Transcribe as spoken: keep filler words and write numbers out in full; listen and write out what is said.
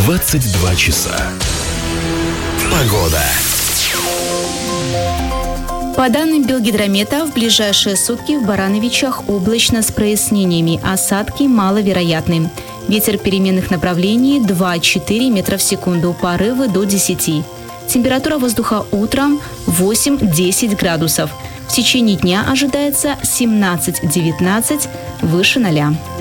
двадцать два часа. Погода. По данным Белгидромета, в ближайшие сутки в Барановичах облачно с прояснениями, осадки маловероятны. Ветер переменных направлений два-четыре метра в секунду, порывы до десяти. Температура воздуха утром восемь-десять градусов. В течение дня ожидается семнадцать-девятнадцать, выше ноля.